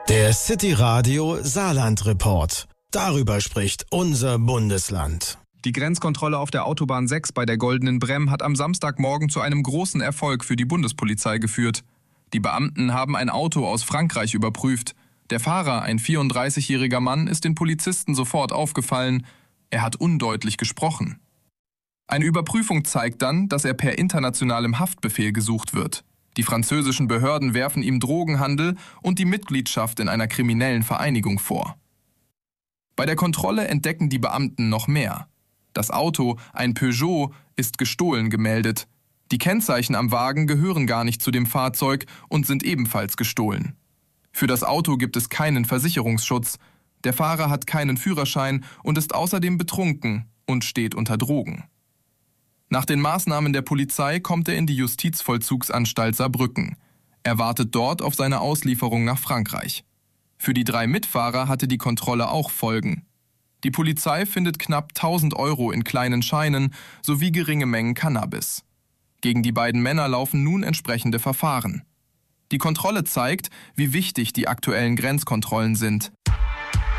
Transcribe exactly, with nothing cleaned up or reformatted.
Der City Radio Saarland Report. Darüber spricht unser Bundesland. Die Grenzkontrolle auf der Autobahn sechs bei der Goldenen Bremm hat am Samstagmorgen zu einem großen Erfolg für die Bundespolizei geführt. Die Beamten haben ein Auto aus Frankreich überprüft. Der Fahrer, ein vierunddreißigjähriger Mann, ist den Polizisten sofort aufgefallen. Er hat undeutlich gesprochen. Eine Überprüfung zeigt dann, dass er per internationalem Haftbefehl gesucht wird. Die französischen Behörden werfen ihm Drogenhandel und die Mitgliedschaft in einer kriminellen Vereinigung vor. Bei der Kontrolle entdecken die Beamten noch mehr. Das Auto, ein Peugeot, ist gestohlen gemeldet. Die Kennzeichen am Wagen gehören gar nicht zu dem Fahrzeug und sind ebenfalls gestohlen. Für das Auto gibt es keinen Versicherungsschutz. Der Fahrer hat keinen Führerschein und ist außerdem betrunken und steht unter Drogen. Nach den Maßnahmen der Polizei kommt er in die Justizvollzugsanstalt Saarbrücken. Er wartet dort auf seine Auslieferung nach Frankreich. Für die drei Mitfahrer hatte die Kontrolle auch Folgen. Die Polizei findet knapp tausend Euro in kleinen Scheinen sowie geringe Mengen Cannabis. Gegen die beiden Männer laufen nun entsprechende Verfahren. Die Kontrolle zeigt, wie wichtig die aktuellen Grenzkontrollen sind.